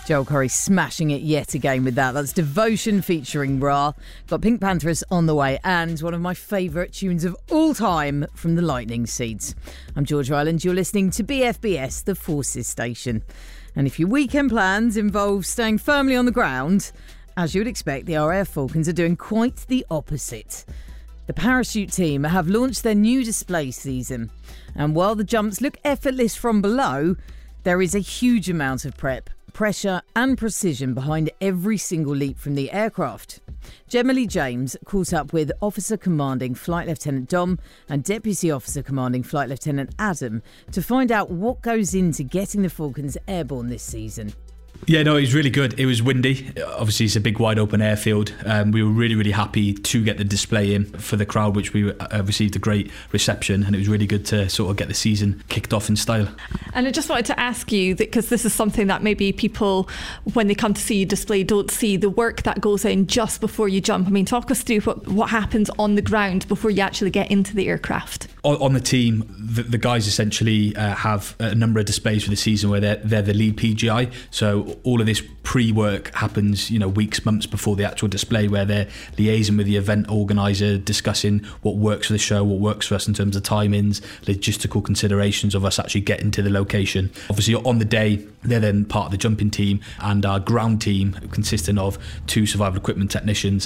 Joel Corry smashing it yet again with that. That's Devotion featuring Ra. Got Pink Panthers on the way and one of my favourite tunes of all time from the Lightning Seeds. I'm Georgia Island. You're listening to BFBS, the Forces Station. And if your weekend plans involve staying firmly on the ground, as you would expect, the RAF Falcons are doing quite the opposite. The parachute team have launched their new display season. And while the jumps look effortless from below, there is a huge amount of prep, pressure and precision behind every single leap from the aircraft. Gemma Lee James caught up with Officer Commanding Flight Lieutenant Dom and Deputy Officer Commanding Flight Lieutenant Adam to find out what goes into getting the Falcons airborne this season. Yeah, no, it was really good. It was windy. Obviously, it's a big, wide open airfield. We were really, really happy to get the display in for the crowd, which we received a great reception, and it was really good to sort of get the season kicked off in style. And I just wanted to ask you, because this is something that maybe people, when they come to see you display, don't see the work that goes in just before you jump. I mean, talk us through what happens on the ground before you actually get into the aircraft. On the team, the guys essentially have a number of displays for the season where they're the lead PGI. So all of this pre-work happens, weeks, months before the actual display, where they're liaising with the event organizer, discussing what works for the show, what works for us in terms of timings, logistical considerations of us actually getting to the location. Obviously, on the day, they're then part of the jumping team, and our ground team, consisting of 2 survival equipment technicians